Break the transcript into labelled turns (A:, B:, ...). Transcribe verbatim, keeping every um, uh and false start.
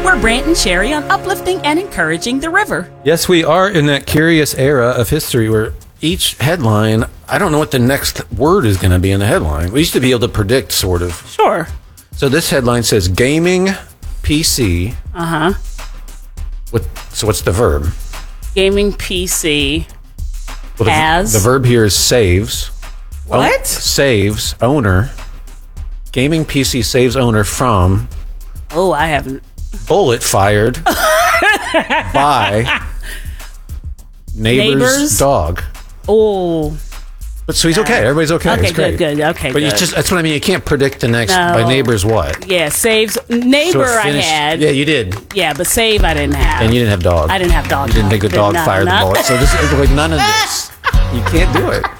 A: We're Brant and Sherry on uplifting and encouraging the river.
B: Yes, we are in that curious era of history where each headline, I don't know what the next word is going to be in the headline. We used to be able to predict, sort of.
A: Sure.
B: So this headline says gaming P C.
A: Uh-huh.
B: With, so what's the verb?
A: Gaming P C
B: Well, the,
A: has...
B: the verb here is saves.
A: What?
B: O- saves owner. Gaming P C saves owner from...
A: Oh, I haven't...
B: Bullet fired by neighbor's
A: Neighbors?
B: dog.
A: Oh.
B: But so he's okay. Everybody's okay.
A: Okay,
B: it's great.
A: good, good. Okay,
B: But you
A: good.
B: just that's what I mean. You can't predict the next
A: No.
B: by neighbor's what.
A: Yeah, saves... Neighbor
B: So it
A: I
B: finished-
A: had.
B: Yeah, you did.
A: Yeah, but save I didn't have.
B: And you didn't have dog.
A: I didn't have dog.
B: You didn't think the
A: Did
B: dog
A: not-
B: fired
A: not-
B: the bullet. So this is like none of this. You can't do it.